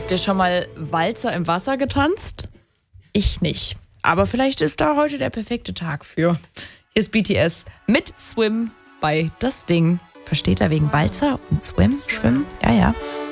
Habt ihr schon mal Walzer im Wasser getanzt? Ich nicht. Aber vielleicht ist da heute der perfekte Tag für. Hier ist BTS mit Swim bei Das Ding. Versteht er wegen Walzer und Swim? Schwimmen? Ja, ja.